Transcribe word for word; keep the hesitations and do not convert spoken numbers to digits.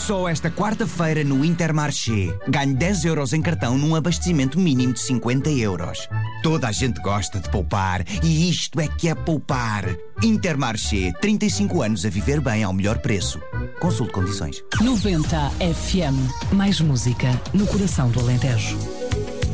Só esta quarta-feira no Intermarché. Ganhe dez euros em cartão num abastecimento mínimo de cinquenta euros. Toda a gente gosta de poupar e isto é que é poupar. Intermarché, trinta e cinco anos a viver bem ao melhor preço. Consulte condições. noventa F M. Mais música no coração do Alentejo.